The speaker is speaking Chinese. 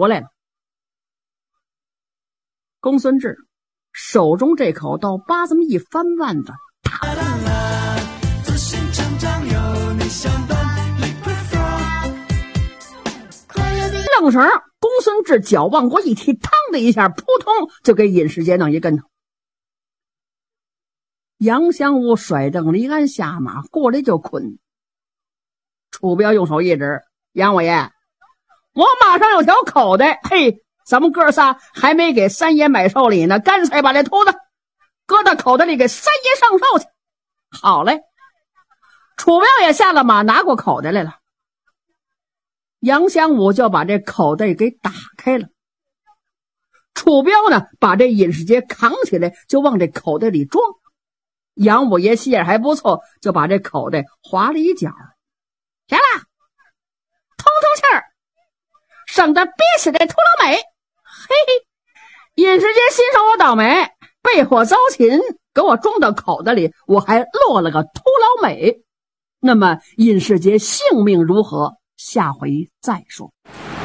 出来了。公孙志手中这口刀把这么一翻腕子，愣神，公孙志脚往过一踢，嘡的一下，扑通就给尹世杰弄一跟头。杨香武甩蹬离鞍下马，过来就捆。楚彪用手一指，杨五爷，我马上有条口袋，嘿，咱们哥仨还没给三爷买寿礼呢，干脆把这秃子搁到口袋里给三爷上寿去。好嘞，楚彪也下了马，拿过口袋来了。杨香武就把这口袋给打开了。楚彪呢，把这尹世杰扛起来，就往这口袋里装。杨五爷心眼还不错，就把这口袋划了一角。行了，通通气儿，省得憋死这秃老美。嘿嘿，尹世杰心说我倒霉，被火遭擒，给我装到口袋里，我还落了个秃老美。那么尹世杰性命如何？下回再说。